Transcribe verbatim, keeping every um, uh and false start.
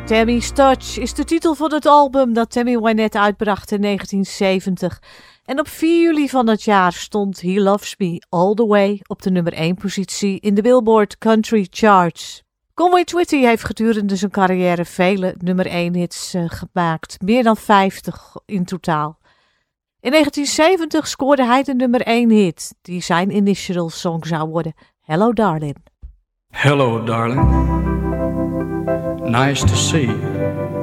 Tammy's Touch is de titel van het album dat Tammy Wynette uitbracht in negentien zeventig. En op vier juli van dat jaar stond He Loves Me All The Way op de nummer één positie in de Billboard Country Charts. Conway Twitty heeft gedurende zijn carrière vele nummer één hits uh, gemaakt, meer dan vijftig in totaal. In negentien zeventig scoorde hij de nummer één hit, die zijn initial song zou worden, Hello Darling. Hello darling, nice to see you.